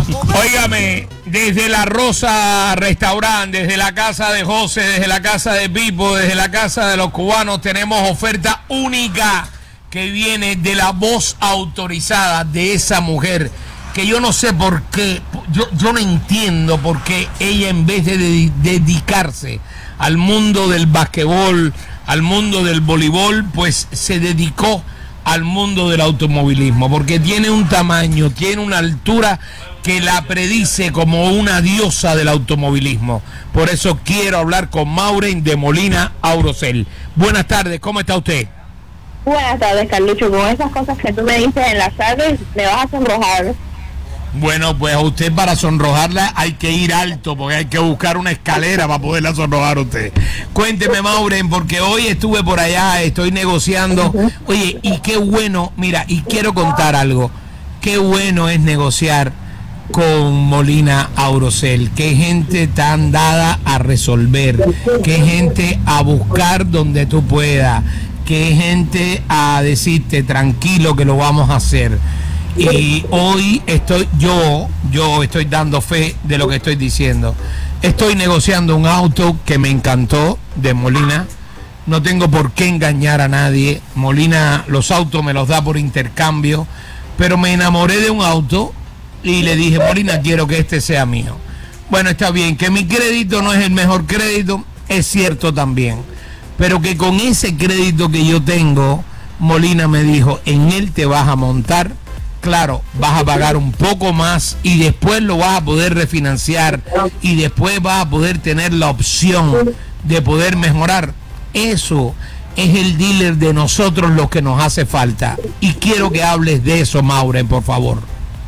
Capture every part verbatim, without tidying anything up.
Óigame, desde la Rosa Restaurante, desde la casa de José, desde la casa de Pipo, desde la casa de los cubanos, tenemos oferta única que viene de la voz autorizada de esa mujer, que yo no sé por qué, yo, yo no entiendo por qué ella, en vez de, de dedicarse al mundo del basquetbol, al mundo del voleibol, pues se dedicó al mundo del automovilismo, porque tiene un tamaño, tiene una altura que la predice como una diosa del automovilismo. Por eso quiero hablar con Maureen de Molina Aurosel. Buenas tardes, ¿cómo está usted? Buenas tardes, Carlucho. Con esas cosas que tú me dices en las tardes, me vas a sonrojar. Bueno, pues a usted, para sonrojarla hay que ir alto, porque hay que buscar una escalera para poderla sonrojar a usted. Cuénteme, Maureen, porque hoy estuve por allá, estoy negociando. Uh-huh. Oye, y qué bueno, mira, y quiero contar algo. Qué bueno es negociar con Molina Aurosel. Qué gente tan dada a resolver. Qué gente a buscar donde tú puedas. Qué gente a decirte tranquilo que lo vamos a hacer. Y hoy estoy, yo, yo estoy dando fe de lo que estoy diciendo. Estoy negociando un auto que me encantó de Molina. No tengo por qué engañar a nadie. Molina los autos me los da por intercambio. Pero me enamoré de un auto y le dije, Molina, quiero que este sea mío. Bueno, está bien, que mi crédito no es el mejor crédito, es cierto también. Pero que con ese crédito que yo tengo, Molina me dijo, en él te vas a montar. Claro, vas a pagar un poco más y después lo vas a poder refinanciar y después vas a poder tener la opción de poder mejorar. Eso es el dealer de nosotros, lo que nos hace falta. Y quiero que hables de eso, Maureen, por favor.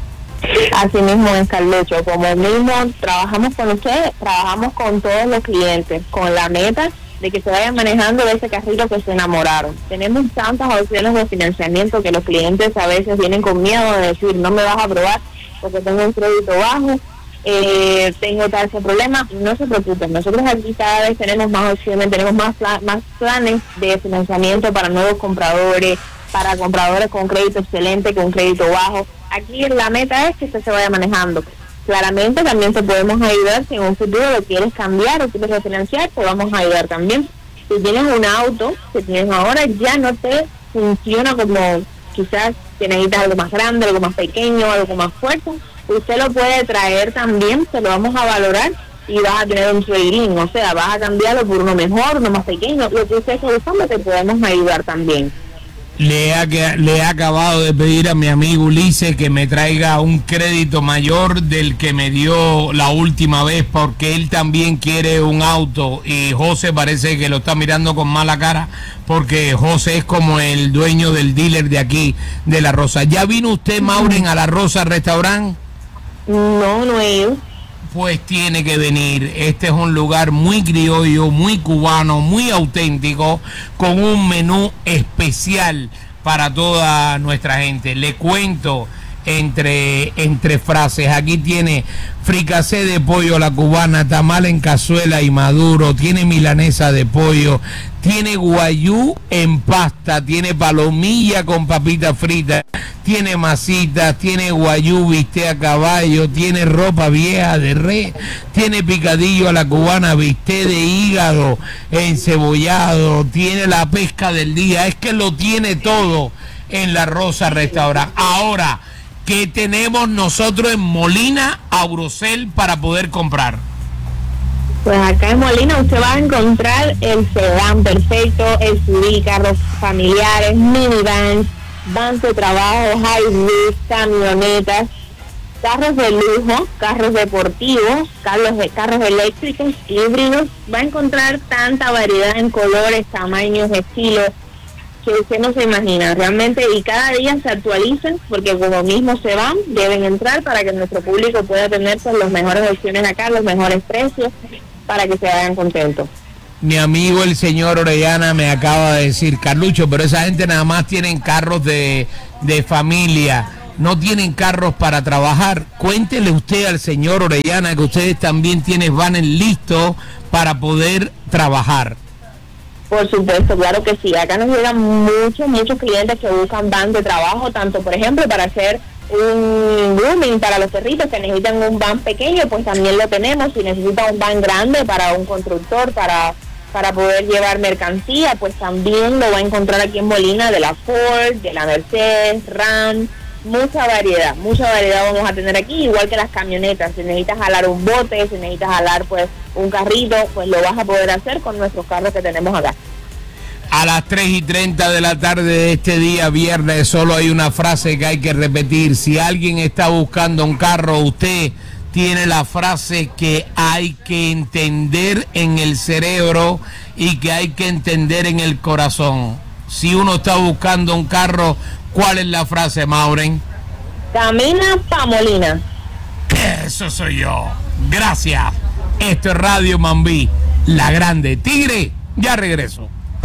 Así mismo es, Carlucho. Como mismo trabajamos con ustedes, trabajamos con todos los clientes, con la meta de que se vayan manejando de ese carrito que se enamoraron. Tenemos tantas opciones de financiamiento que los clientes a veces vienen con miedo de decir, no me vas a aprobar porque tengo un crédito bajo, eh, tengo tal ese problema. No se preocupen, nosotros aquí cada vez tenemos más opciones, tenemos más, plan, más planes de financiamiento para nuevos compradores, para compradores con crédito excelente, con crédito bajo. Aquí la meta es que usted se vaya manejando. Claramente también te podemos ayudar si en un futuro lo quieres cambiar o quieres refinanciar, te vamos a ayudar también. Si tienes un auto que tienes ahora, ya no te funciona como quizás que necesitas algo más grande, algo más pequeño, algo más fuerte, usted lo puede traer también, te lo vamos a valorar y vas a tener un trading, o sea, vas a cambiarlo por uno mejor, uno más pequeño, lo que usted esté buscando te podemos ayudar también. Le ha, le he acabado de pedir a mi amigo Ulises que me traiga un crédito mayor del que me dio la última vez, porque él también quiere un auto y José parece que lo está mirando con mala cara, porque José es como el dueño del dealer de aquí, de La Rosa. ¿Ya vino usted, Maureen, a La Rosa Restaurant? No, no he ido. Pues tiene que venir. Este es un lugar muy criollo, muy cubano, muy auténtico, con un menú especial para toda nuestra gente. Le cuento entre, entre frases. Aquí tiene fricasé de pollo a la cubana, tamal en cazuela y maduro, tiene milanesa de pollo, tiene guayú en pasta, tiene palomilla con papita frita, tiene masitas, tiene guayú, bistec a caballo, tiene ropa vieja de res, tiene picadillo a la cubana, bistec de hígado encebollado, tiene la pesca del día. Es que lo tiene todo en La Rosa Restaurant. Ahora, ¿qué tenemos nosotros en Molina Aurosel para poder comprar? Pues acá en Molina usted va a encontrar el sedán perfecto, el S U V, carros familiares, minivans, vans de trabajo, high-vis, camionetas, carros de lujo, carros deportivos, carros, de, carros eléctricos, híbridos. Va a encontrar tanta variedad en colores, tamaños, estilos, que usted no se imagina realmente, y cada día se actualizan porque como mismo se van, deben entrar para que nuestro público pueda tener pues, las mejores opciones acá, los mejores precios, para que se vayan contentos. Mi amigo el señor Orellana me acaba de decir, Carlucho, pero esa gente nada más tienen carros de, de familia, no tienen carros para trabajar. Cuéntele usted al señor Orellana que ustedes también tienen vanes listos para poder trabajar. Por supuesto, claro que sí. Acá nos llegan muchos, muchos clientes que buscan van de trabajo, tanto por ejemplo para hacer un grooming para los perritos que necesitan un van pequeño, pues también lo tenemos. Si necesitan un van grande para un constructor, para para poder llevar mercancía, pues también lo va a encontrar aquí en Molina, de la Ford, de la Mercedes, Ram, mucha variedad, mucha variedad vamos a tener aquí, igual que las camionetas. Si necesitas jalar un bote, si necesitas jalar pues un carrito, pues lo vas a poder hacer con nuestros carros que tenemos acá. A las tres y treinta de la tarde de este día viernes solo hay una frase que hay que repetir. Si alguien está buscando un carro, usted tiene la frase que hay que entender en el cerebro y que hay que entender en el corazón. Si uno está buscando un carro, ¿cuál es la frase, Maureen? Camina pa' Molina. Eso soy yo. Gracias. Esto es Radio Mambí, la grande. Tigre, ya regreso.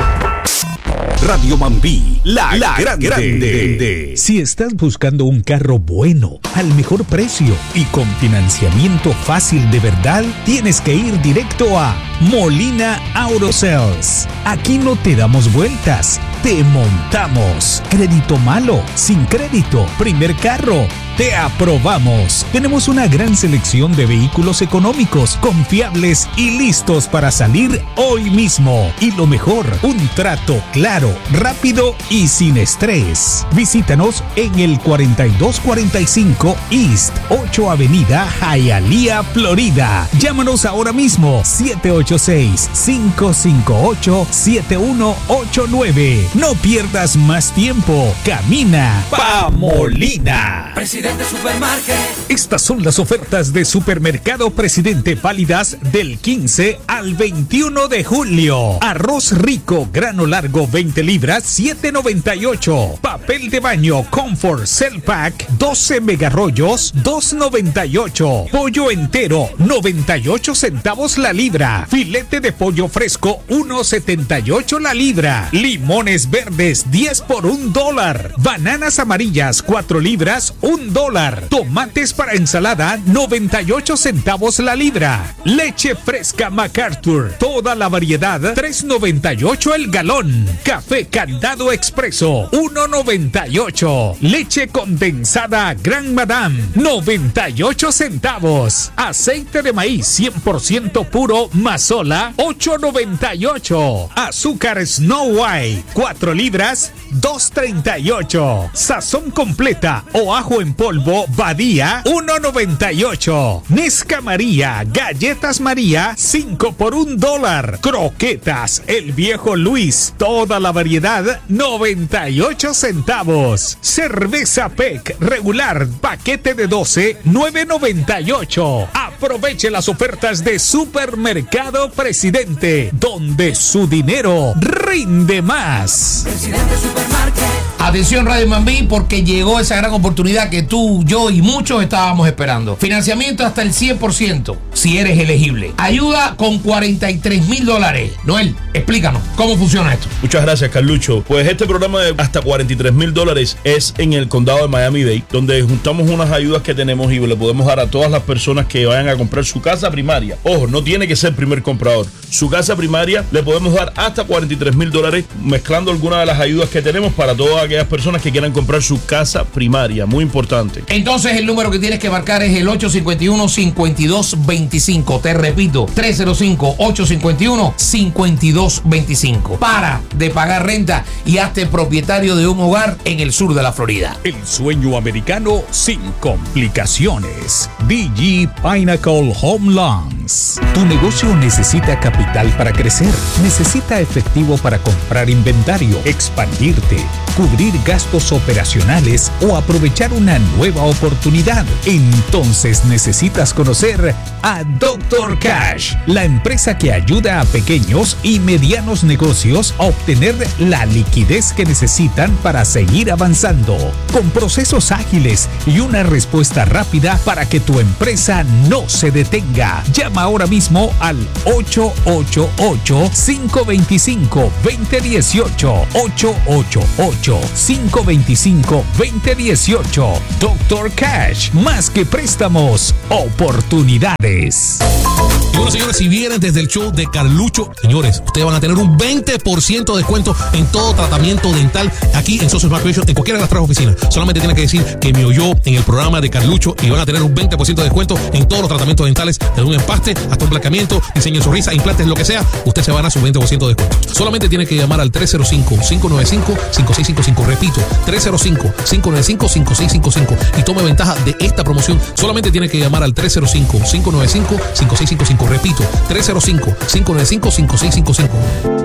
Radio Mambí, la, la grande. grande. Si estás buscando un carro bueno, al mejor precio y con financiamiento fácil de verdad, tienes que ir directo a Molina Auto Sales. Aquí no te damos vueltas, te montamos. Crédito malo, sin crédito, primer carro, te aprobamos. Tenemos una gran selección de vehículos económicos, confiables y listos para salir hoy mismo. Y lo mejor, un trato claro, rápido y sin estrés. Visítanos en el cuarenta y dos cuarenta y cinco East ocho Avenida, Hialeah, Florida. Llámanos ahora mismo, siete ocho seis, cinco cinco ocho, siete uno ocho nueve. No pierdas más tiempo. Camina pa' Molina. Presidente Supermarket. Estas son las ofertas de Supermercado Presidente válidas del quince al veintiuno de julio. Arroz rico, grano largo, veinte libras, siete noventa y ocho. Papel de baño Comfort Cell Pack, doce megarrollos, dos noventa y ocho. Pollo entero, noventa y ocho centavos la libra. Filete de pollo fresco, uno setenta y ocho la libra. Limones verdes, diez por un dólar. Bananas amarillas, cuatro libras, un dólar. Tomates para ensalada, noventa y ocho centavos la libra. Leche fresca MacArthur, toda la variedad, tres noventa y ocho el galón. Café Candado Expreso, uno noventa y ocho. Leche condensada Gran Madame, noventa y ocho centavos. Aceite de maíz cien por ciento puro Mazola, ocho noventa y ocho. Azúcar Snow White, cuatro libras, dos treinta y ocho. Sazón completa o ajo en polvo Badía, uno noventa y ocho. Nesca María, galletas María, cinco por un dólar. Croquetas El Viejo Luis, toda la variedad, noventa y ocho centavos. Cerveza P E C regular, paquete de doce, nueve noventa y ocho. Aproveche las ofertas de Supermercado Presidente, donde su dinero rinde más. Presidente Supermarket. Atención Radio Mambí, porque llegó esa gran oportunidad que tú, yo y muchos estábamos esperando. Financiamiento hasta el cien por ciento, si eres elegible. Ayuda con cuarenta y tres mil dólares. Noel, explícanos, ¿cómo funciona esto? Muchas gracias, Carlucho. Pues este programa de hasta cuarenta y tres mil dólares es en el condado de Miami-Dade, donde juntamos unas ayudas que tenemos y le podemos dar a todas las personas que vayan a comprar su casa primaria. Ojo, no tiene que ser primer comprador. Su casa primaria le podemos dar hasta cuarenta y tres mil dólares, mezclando algunas de las ayudas que tenemos para todas aquellas personas que quieran comprar su casa primaria. Muy importante. Entonces el número que tienes que marcar es el ocho cinco uno, cinco dos dos cinco. Te repito, tres cero cinco, ocho cinco uno, cinco dos dos cinco. Para de pagar renta y hazte propietario de un hogar en el sur de la Florida. El sueño americano sin complicaciones. D G Pinnacle Home Loans. Tu negocio necesita capital para crecer. Necesita efectivo para comprar inventario, expandirte, cubrir gastos operacionales o aprovechar una nueva oportunidad. Entonces necesitas conocer a Doctor Cash, la empresa que ayuda a pequeños y medianos negocios a obtener la liquidez que necesitan para seguir avanzando, con procesos ágiles y una respuesta rápida para que tu empresa no se detenga. Llama ahora mismo al ocho ocho ocho, cinco dos cinco, dos cero uno ocho, ocho ocho ocho, cinco dos cinco, dos cero uno ocho. Doctor Cash, más que préstamos, oportunidades. Y bueno, señores, si vienen desde el show de Carlucho, señores, ustedes van a tener un veinte por ciento de descuento en todo tratamiento dental aquí en Social Smart Creation, en cualquiera de las tres oficinas. Solamente tienen que decir que me oyó en el programa de Carlucho y van a tener un veinte por ciento de descuento en todos los tratamientos dentales, desde un empaste hasta un blanqueamiento, diseño de sonrisa, implantes, lo que sea. Usted se va a ganar su veinte por ciento de descuento. Solamente tiene que llamar al tres cero cinco, cinco nueve cinco, cinco seis cinco cinco. Repito, tres cero cinco, cinco nueve cinco, cinco seis cinco cinco y tome ventaja de esta promoción. Solamente tiene que llamar al tres cero cinco, cinco nueve cinco, cinco seis cinco cinco. Repito, tres cero cinco, cinco nueve cinco, cinco seis cinco cinco.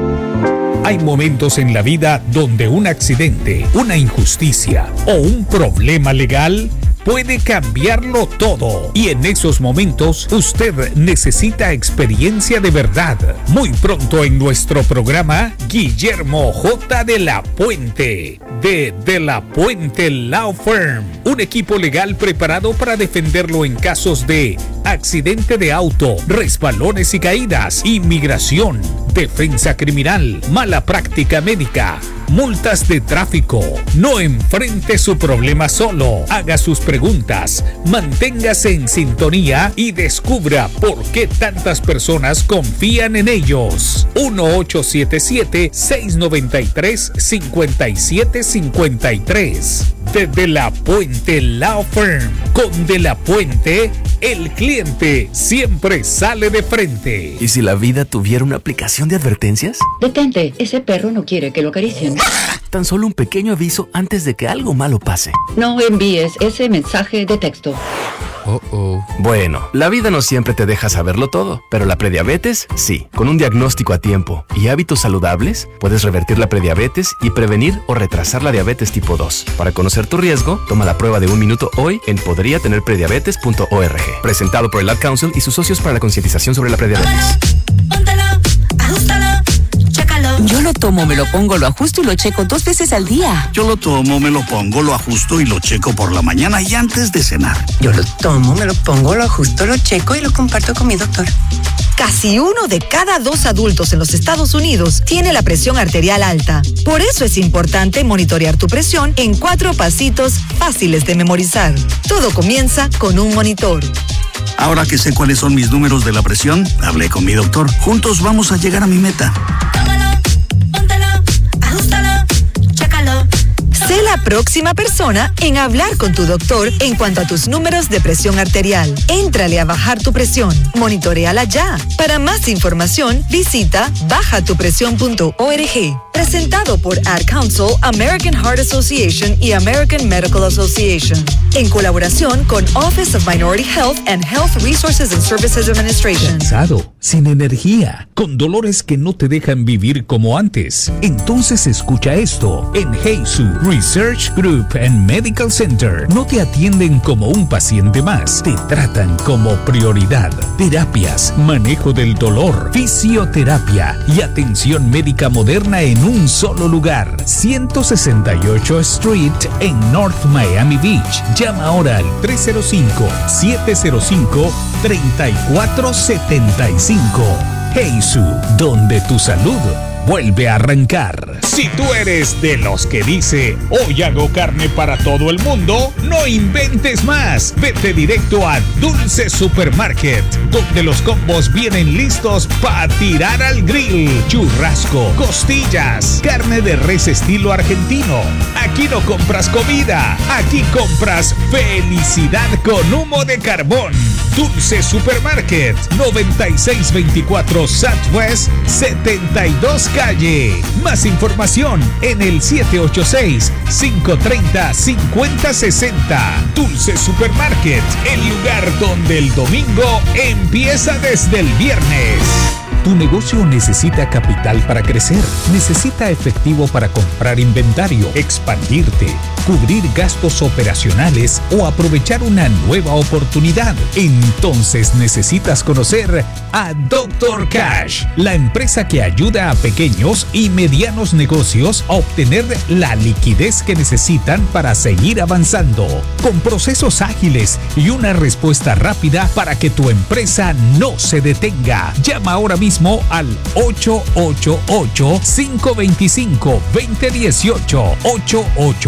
Hay momentos en la vida donde un accidente, una injusticia o un problema legal puede cambiarlo todo. Y en esos momentos usted necesita experiencia de verdad. Muy pronto en nuestro programa, Guillermo J. de la Puente, de De la Puente Law Firm. Un equipo legal preparado para defenderlo en casos de accidente de auto, resbalones y caídas, inmigración, defensa criminal, mala práctica médica, multas de tráfico. No enfrente su problema solo. Haga sus preguntas, manténgase en sintonía y descubra por qué tantas personas confían en ellos. uno ocho siete siete, seis nueve tres, cinco siete cinco tres. De De la Puente Law Firm. Con De la Puente, el cliente siempre sale de frente. ¿Y si la vida tuviera una aplicación de advertencias? Detente, ese perro no quiere que lo acaricien. Tan solo un pequeño aviso antes de que algo malo pase. No envíes ese mensaje de texto. Oh, oh. Bueno, la vida no siempre te deja saberlo todo, pero la prediabetes, sí. Con un diagnóstico a tiempo y hábitos saludables, puedes revertir la prediabetes y prevenir o retrasar la diabetes tipo dos. Para conocer tu riesgo, toma la prueba de un minuto hoy en podría tener prediabetes punto org. Presentado por el Ad Council y sus socios para la concientización sobre la prediabetes. Póntalo, ajustalo, chécalo. Yo lo tomo, me lo pongo, lo ajusto y lo checo dos veces al día. Yo lo tomo, me lo pongo, lo ajusto y lo checo por la mañana y antes de cenar. Yo lo tomo, me lo pongo, lo ajusto, lo checo y lo comparto con mi doctor. Casi uno de cada dos adultos en los Estados Unidos tiene la presión arterial alta. Por eso es importante monitorear tu presión en cuatro pasitos fáciles de memorizar. Todo comienza con un monitor. Ahora que sé cuáles son mis números de la presión, hablé con mi doctor. Juntos vamos a llegar a mi meta. Tómalo, póntalo, ajustalo, chécalo. Sé la próxima persona en hablar con tu doctor en cuanto a tus números de presión arterial. Éntrale a bajar tu presión. Monitoréala ya. Para más información, visita baja tu presión punto org. Presentado por Ad Council, American Heart Association y American Medical Association. En colaboración con Office of Minority Health and Health Resources and Services Administration. Cansado, sin energía, con dolores que no te dejan vivir como antes. Entonces escucha esto. En Heisu Research Group and Medical Center no te atienden como un paciente más, te tratan como prioridad. Terapias, manejo del dolor, fisioterapia y atención médica moderna en un solo lugar. ciento sesenta y ocho Street en North Miami Beach. Llama ahora al tres cero cinco, siete cero cinco, tres cuatro siete cinco. Heisu, donde tu salud vuelve a arrancar. Si tú eres de los que dice, hoy hago carne para todo el mundo, no inventes más. Vete directo a Dulce Supermarket, donde los combos vienen listos para tirar al grill. Churrasco, costillas, carne de res estilo argentino. Aquí no compras comida, aquí compras felicidad con humo de carbón. Dulce Supermarket, noventa y seis veinticuatro Southwest setenta y dos Calle. Más información en el siete ocho seis, cinco tres cero, cinco cero seis cero. Dulce Supermarket, el lugar donde el domingo empieza desde el viernes. Tu negocio necesita capital para crecer, necesita efectivo para comprar inventario, expandirte, cubrir gastos operacionales o aprovechar una nueva oportunidad. Entonces necesitas conocer a Doctor Cash, la empresa que ayuda a pequeños y medianos negocios a obtener la liquidez que necesitan para seguir avanzando, con procesos ágiles y una respuesta rápida para que tu empresa no se detenga. Llama ahora mismo al ocho ocho ocho, cinco dos cinco, dos cero uno ocho, ocho ocho ocho,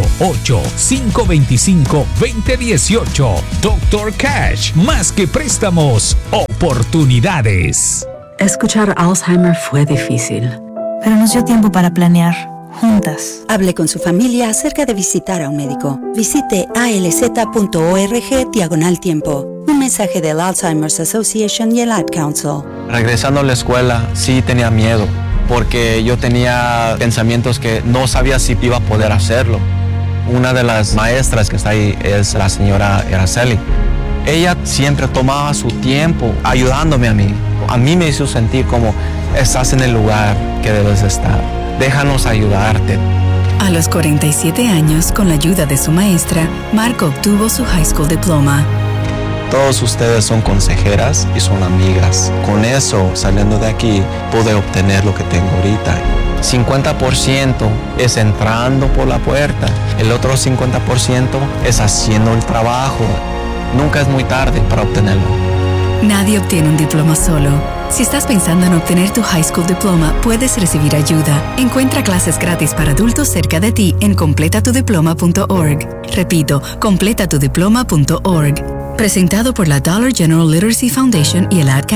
ocho, cinco dos cinco, dos cero uno ocho. Doctor Cash, más que préstamos, oportunidades. Escuchar Alzheimer fue difícil, pero nos dio tiempo para planear, juntas. Hable con su familia acerca de visitar a un médico. Visite alz.org diagonal tiempo. Un mensaje del Alzheimer's Association y el Ad Council. Regresando a la escuela, sí tenía miedo, porque yo tenía pensamientos que no sabía si iba a poder hacerlo. Una de las maestras que está ahí es la señora Araceli. Ella siempre tomaba su tiempo ayudándome a mí. A mí me hizo sentir como estás en el lugar que debes estar. Déjanos ayudarte. A los cuarenta y siete años, con la ayuda de su maestra, Marco obtuvo su high school diploma. Todos ustedes son consejeras y son amigas. Con eso, saliendo de aquí, pude obtener lo que tengo ahorita. cincuenta por ciento es entrando por la puerta. El otro cincuenta por ciento es haciendo el trabajo. Nunca es muy tarde para obtenerlo. Nadie obtiene un diploma solo. Si estás pensando en obtener tu high school diploma, puedes recibir ayuda. Encuentra clases gratis para adultos cerca de ti en completa tu diploma punto org. Repito, completa tu diploma punto org. Presentado por la Dollar General Literacy Foundation y el Ad